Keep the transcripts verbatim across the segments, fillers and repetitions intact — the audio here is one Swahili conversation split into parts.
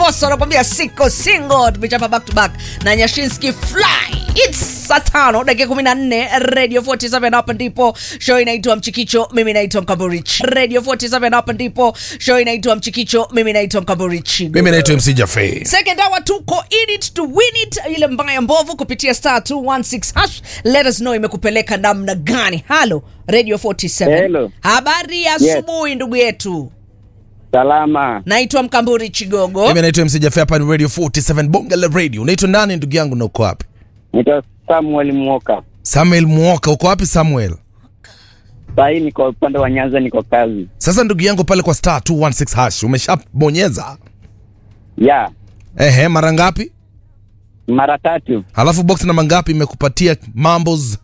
Mbosso anakuambia siko single. Tumechapa back to back na Nyashinski Fly. It's Satano dakika kumi na nne. Radio forty-seven hapa ndipo show inaitwa Mchikicho, mimi naitwa Mkamburichi. Radio forty-seven hapa ndipo show inaitwa Mchikicho, mimi naitwa Mkamburichi. Mimi naitwa M C Jaffe. Second hour tuko in it to win it, ile mbaya mbovu kupitia star two one six hash. Let us know imekupeleka namna gani. Hello Radio forty-seven. Hello. Habari ya asubuhi, yes, ndugu yetu. Salama. Naitwa Mkamburi Chigogo. Mimi naitwa M C Jaffe hapa ni Radio forty-seven Bonga la Radio. Unaitwa nani ndugu yangu na uko wapi? Naitwa Samuel Mwoka. Samuel Mwoka, uko wapi Samuel? Sasa niko upande wa Nyanza, niko kazi. Sasa ndugu yangu pale kwa star two one six hash umeshabonyeza? Yeah. Ehe, mara ngapi? Mara tatu. Halafu box namba ngapi imekupatia mambos?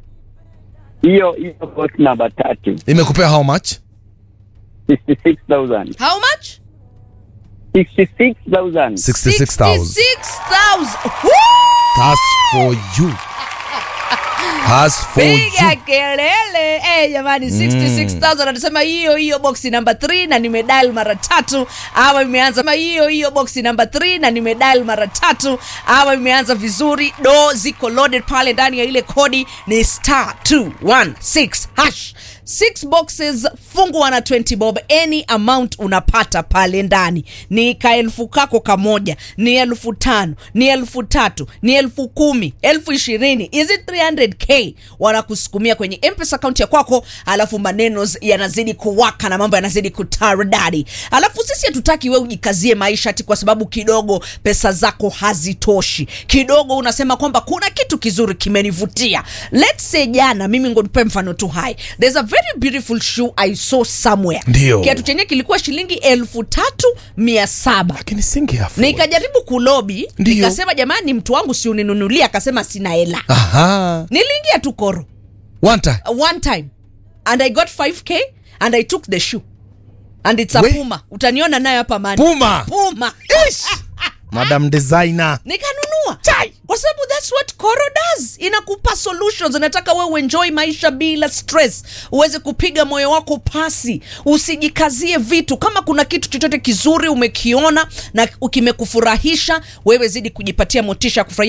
Hiyo hiyo box namba tatu. Imekupea how much? sixty-six thousand. How much? sixty-six thousand. sixty-six thousand. sixty-six thousand. That's for you. That's for Piga you. kelele. Eh, jamani, sixty-six thousand. Anasema hiyo hiyo box number three na nimedial mara tatu. Ama imeanza kama hiyo hiyo box number three na nimedial mara tatu. Ama imeanza vizuri. Do ziko loaded pale ndani ya ile kodi ni star two one six hash. Six boxes, fungua na twenty bob. Any amount unapata pale ndani. Ni ka elfu kako kamoja, ni elfu tano, ni elfu tatu, ni elfu kumi, elfu ishirini. Is it three hundred k? Wanakusukumia kwenye M-Pesa account ya kwako, alafu maneno yanazidi kuwaka na mambo yanazidi kutaradadi. Alafu sisi hatutaki wewe ujikazie maisha ati kwa sababu kidogo pesa zako hazitoshi. Kidogo unasema kwamba kuna kitu kizuri kimenivutia. Let's say jana mimi ngonipe mfano tu hai. There's a very beautiful shoe I saw somewhere. Ndio. Kiatu chenye kilikuwa shilingi elfu tatu mia saba. Lakini singeafu. Nikajaribu kulobi, Ndio. nikasema jamani mtu wangu si uninunulia, akasema sina hela. Aha. Niliingia tu koro. One time. One time. And I got five k and I took the shoe. And it's a We. Puma. Utaniona nayo hapa mani. Puma. Puma. Ish. Madam Designer. Nikanunua. Chai. Kwa sababu that's what Koro does. Inakupa solutions. Inataka wewe enjoy maisha bila stress. Uweze kupiga moyo wako pasi. Usijikazie vitu. Kama kuna kitu chochote kizuri umekiona na kimekufurahisha, wewe zidi kujipatia motisha kufurahia